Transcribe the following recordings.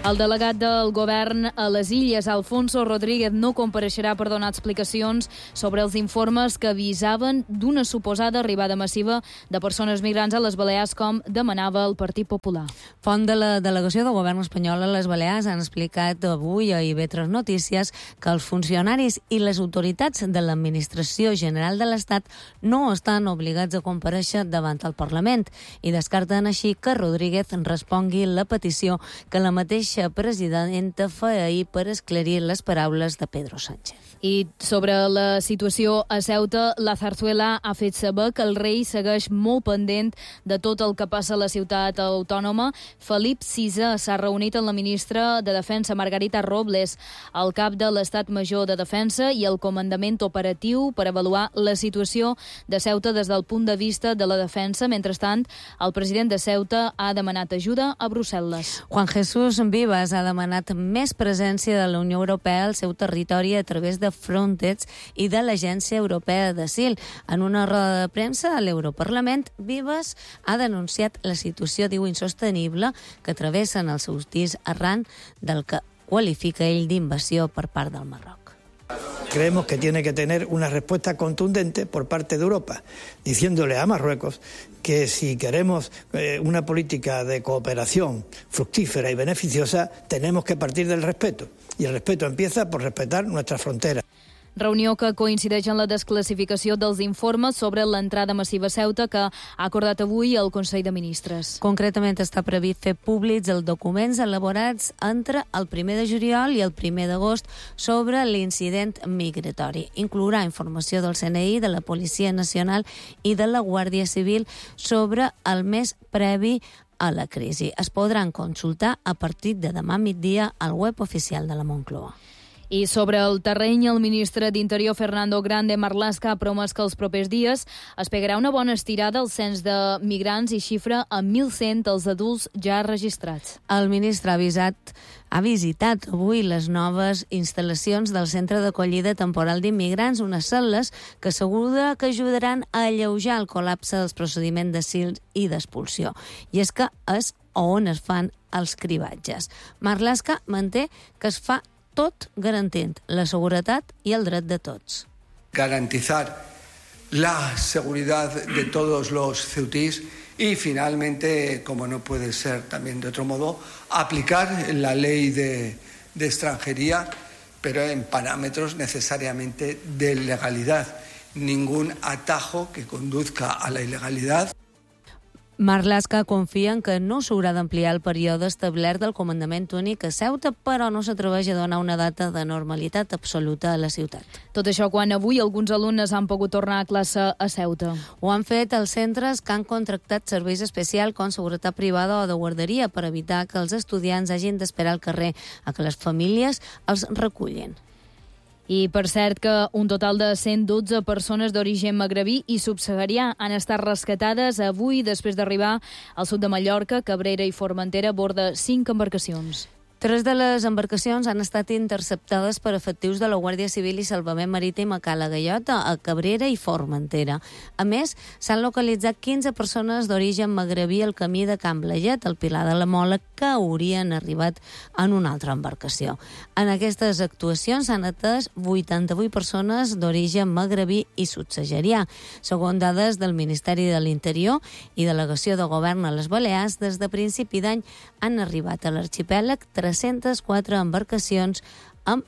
El delegat del govern a les Illes, Alfonso Rodríguez, no compareixerà per donar explicacions sobre els informes que avisaven d'una suposada arribada massiva de persones migrants a les Balears, com demanava el Partit Popular. Font de la delegació del govern espanyol a les Balears han explicat avui a IB3 Notícies que els funcionaris i les autoritats de l'Administració General de l'Estat no estan obligats a comparèixer davant el Parlament i descarten així que Rodríguez respongui la petició que la mateixa presidenta fa ahir per esclarir les paraules de Pedro Sánchez. I sobre la situació a Ceuta, la Zarzuela ha fet saber que el rei segueix molt pendent de tot el que passa a la ciutat autònoma. Felip VI s'ha reunit amb la ministra de Defensa, Margarita Robles, el cap de l'Estat Major de Defensa i el comandament operatiu per avaluar la situació de Ceuta des del punt de vista de la defensa. Mentrestant, el president de Ceuta ha demanat ajuda a Brussel·les. Juan Jesús Vivas ha demanat més presència de la Unió Europea al seu territori a través de Frontex i de l'Agència Europea d'Asil. En una roda de premsa a l'Europarlament, Vivas ha denunciat la situació, diu, insostenible que travessen els seus dies arran del que qualifica ell d'invasió per part del Marroc. Creemos que tiene que tener una respuesta contundente por parte de Europa, diciéndole a Marruecos que si queremos una política de cooperación fructífera y beneficiosa, tenemos que partir del respeto. Y el respeto empieza por respetar nuestras fronteras. Reunió que coincideix en la desclassificació dels informes sobre l'entrada massiva a Ceuta que ha acordat avui el Consell de Ministres. Concretament està previst fer públics els documents elaborats entre el 1 de juliol i el 1 d'agost sobre l'incident migratori. Inclourà informació del CNI, de la Policia Nacional i de la Guàrdia Civil sobre el mes previ a la crisi. Es podran consultar a partir de demà migdia al web oficial de la Moncloa. I sobre el terreny, el ministre d'Interior, Fernando Grande Marlaska, ha promès que els propers dies es pegarà una bona estirada al cens de migrants i xifra a 1.100 els adults ja registrats. El ministre ha visitat avui les noves instal·lacions del Centre d'Acollida Temporal d'Immigrants, unes cel·les que assegura que ajudaran a alleujar el col·lapse dels procediments d'asil i d'expulsió. I és que és on es fan els cribatges. Marlaska manté que es fa tot garantint la seguretat i el dret de tots. Garantizar la seguridad de todos los ceutíes y finalmente, como no puede ser también de otro modo, aplicar la ley de extranjería, pero en parámetros necesariamente de legalidad. Ningún atajo que conduzca a la ilegalidad. Marlaska confia en que no s'haurà d'ampliar el període establert del comandament únic a Ceuta, però no s'atreveix a donar una data de normalitat absoluta a la ciutat. Tot això quan avui alguns alumnes han pogut tornar a classe a Ceuta. Ho han fet els centres que han contractat serveis especials com seguretat privada o de guarderia per evitar que els estudiants hagin d'esperar al carrer a que les famílies els recullin. I, per cert, que un total de 112 persones d'origen magrebí i subsaharià han estat rescatades avui després d'arribar al sud de Mallorca, Cabrera i Formentera a bord de 5 embarcacions. 3 de les embarcacions han estat interceptades per efectius de la Guàrdia Civil i Salvament Marítim a Cala Gaiota, a Cabrera i Formentera. A més, s'han localitzat 15 persones d'origen magrebí al camí de Can Blaget, al Pilar de la Mola, que haurien arribat en una altra embarcació. En aquestes actuacions s'han atès 88 persones d'origen magrebí i subsaharià. Segons dades del Ministeri de l'Interior i Delegació de Govern a les Balears, des de principi d'any han arribat a l'arxipèlag 304 embarcacions amb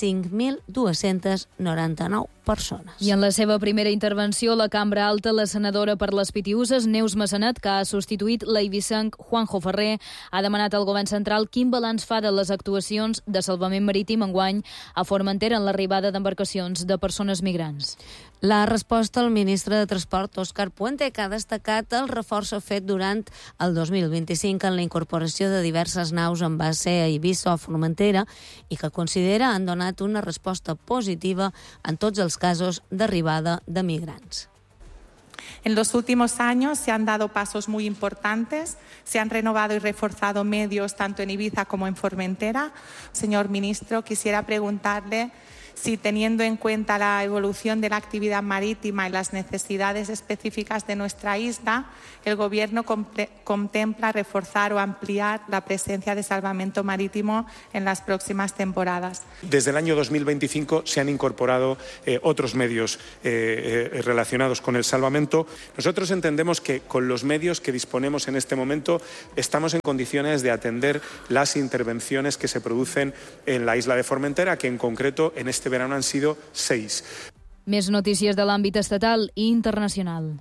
5.299 persones. I en la seva primera intervenció a la Cambra Alta, la senadora per les Pitiüses, Neus Massanet, que ha substituït l'eivissenc Juanjo Ferrer, ha demanat al govern central quin balanç fa de les actuacions de salvament marítim enguany a Formentera en l'arribada d'embarcacions de persones migrants. La resposta al ministre de Transport, Òscar Puente, que ha destacat el reforç fet durant el 2025 en la incorporació de diverses naus en base a Eivissa o Formentera i que considera han donat una resposta positiva en tots els casos d'arribada de migrants. En los últimos años se han dado pasos muy importantes, se han renovado y reforzado medios tanto en Ibiza como en Formentera. Señor ministro, quisiera preguntarle si teniendo en cuenta la evolución de la actividad marítima y las necesidades específicas de nuestra isla, el Gobierno contempla reforzar o ampliar la presencia de salvamento marítimo en las próximas temporadas. Desde el año 2025 se han incorporado otros medios relacionados con el salvamento. Nosotros entendemos que con los medios que disponemos en este momento estamos en condiciones de atender las intervenciones que se producen en la isla de Formentera, que en concreto en este verano han sido 6. Més notícies de l'àmbit estatal i internacional.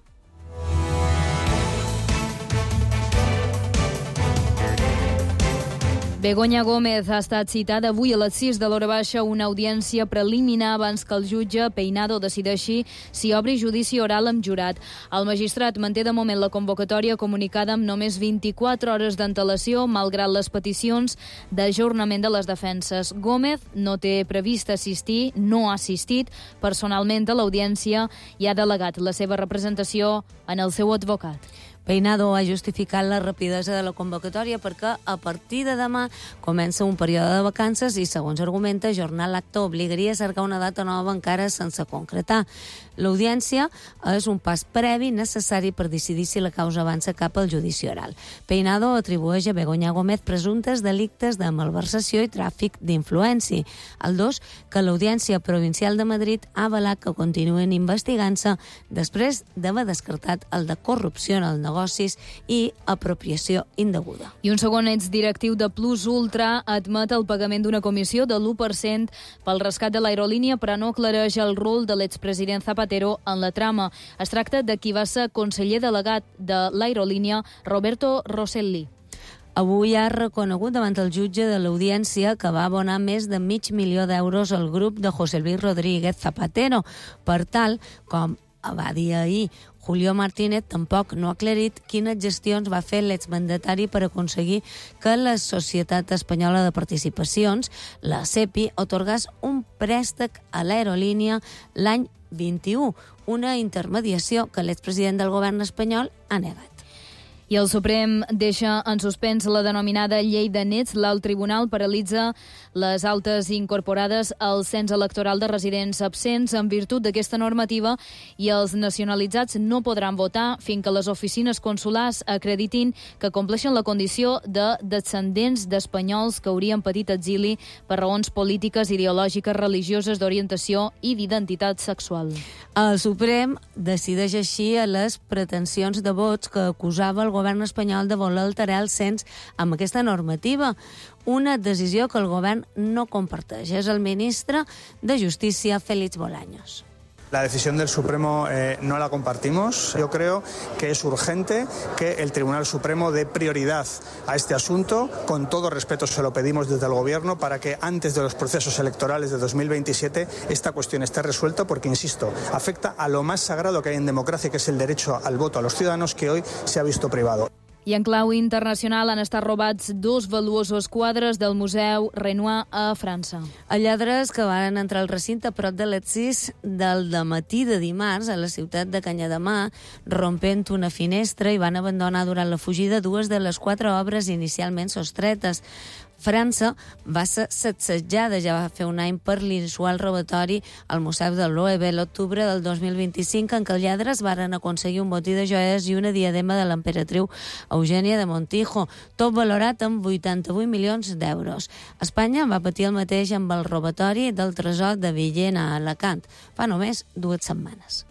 Begoña Gómez ha estat citada avui a les 6 de l'hora baixa una audiència preliminar abans que el jutge Peinado decideixi si obri judici oral amb jurat. El magistrat manté de moment la convocatòria comunicada amb només 24 hores d'antelació, malgrat les peticions d'ajornament de les defenses. Gómez no té previst assistir, no ha assistit personalment a l'audiència i ha delegat la seva representació en el seu advocat. Peinado ha justificat la rapidesa de la convocatòria perquè a partir de demà comença un període de vacances i, segons argumenta, ajornar l'acte obligaria a cercar una data nova encara sense concretar. L'audiència és un pas previ necessari per decidir si la causa avança cap al judici oral. Peinado atribueix a Begoña Gómez presumptes delictes de malversació i tràfic d'influència. El 2, que l'Audiència Provincial de Madrid ha avalat que continuen investigant-se després d'haver descartat el de corrupció en el negocis i apropiació indeguda. I un segon exdirectiu de Plus Ultra admet el pagament d'una comissió de l'1% pel rescat de l'aerolínia, però no aclareix el rol de l'expresident Zapatero en la trama. Es tracta de qui va ser conseller delegat de l'aerolínia, Roberto Rosselli. Avui ha reconegut davant el jutge de l'audiència que va abonar més de $500,000 d'euros al grup de José Luis Rodríguez Zapatero. Per tal, com va dir ahir Julio Martínez, tampoc no ha aclarit quines gestions va fer l'exmandatari per aconseguir que la Societat Espanyola de Participacions, la SEPI, atorgés un préstec a l'aerolínia l'any 21, una intermediació que l'expresident del govern espanyol ha negat. I el Suprem deixa en suspens la denominada llei de nets. L'alt tribunal paralitza les altes incorporades al cens electoral de residents absents en virtut d'aquesta normativa i els nacionalitzats no podran votar fins que les oficines consulars acreditin que compleixen la condició de descendents d'espanyols que haurien patit exili per raons polítiques, ideològiques, religioses, d'orientació i d'identitat sexual. El Suprem decideix així a les pretensions de vots que acusava el govern espanyol de voler alterar el cens amb aquesta normativa. Una decisió que el govern no comparteix. És el ministre de Justícia, Félix Bolaños. La decisión del Supremo no la compartimos. Yo creo que es urgente que el Tribunal Supremo dé prioridad a este asunto. Con todo respeto se lo pedimos desde el Gobierno para que antes de los procesos electorales de 2027 esta cuestión esté resuelta porque, insisto, afecta a lo más sagrado que hay en democracia, que es el derecho al voto a los ciudadanos, que hoy se ha visto privado. I en clau internacional han estat robats 2 valuosos quadres del Museu Renoir a França. Els lladres que van entrar al recinte a prop de les 6 del dematí de dimarts a la ciutat de Canyademà, rompent una finestra, i van abandonar durant la fugida 2 de les 4 obres inicialment sostretes. França va ser sacsejada ja va fer un any per l'insual robatori al Museu de Loewe l'octubre del 2025, en què els lladres varen aconseguir un botí de joies i una diadema de l'emperatriu Eugènia de Montijo, tot valorat amb 88 milions d'euros. Espanya va patir el mateix amb el robatori del tresor de Villena a Alacant fa només 2 setmanes.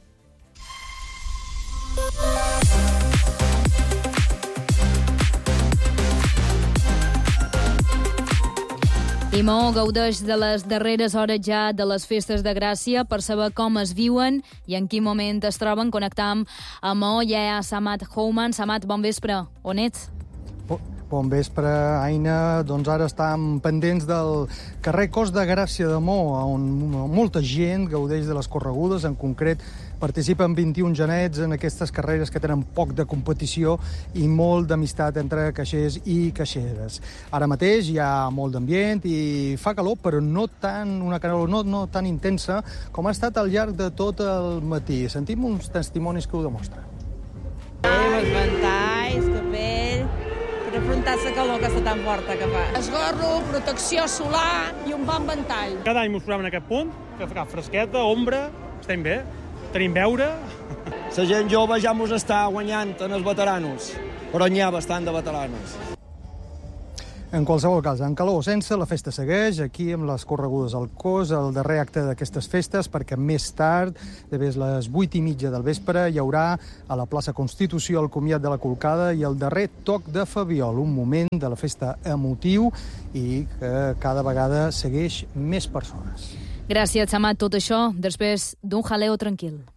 I Maó gaudeix de les darreres hores ja de les festes de Gràcia per saber com es viuen i en quin moment es troben. Connectam amb Maó, ja hi ha Samat Houman. Samat, bon vespre. On ets? Bon vespre, Aina. Doncs ara estem pendents del carrer Cos de Gràcia de Maó, on molta gent gaudeix de les corregudes. En concret, participen 21 genets en aquestes carreres que tenen poc de competició i molt d'amistat entre caixers i caixeres. Ara mateix hi ha molt d'ambient i fa calor, però no tan, una calor no tan intensa com ha estat al llarg de tot el matí. Sentim uns testimonis que ho demostren. Els ventalls, capell, afrontar la calor que està tan forta que fa. Esgorro, protecció solar i un bon ventall. Cada any ens posem en aquest punt, que fa fresqueta, ombra, estem bé, tenim beure. La gent jove ja mos està guanyant en els veteranos, però n'hi ha bastant de veteranos. En qualsevol cas, en calor o sense, la festa segueix aquí amb les corregudes al cos, el darrer acte d'aquestes festes, perquè més tard, de les 8:30 del vespre, hi haurà a la plaça Constitució el comiat de la Colcada i el darrer toc de Fabiol, un moment de la festa emotiu i que cada vegada segueix més persones. Gràcies, Xamat. Tot això després d'un jaleo tranquil.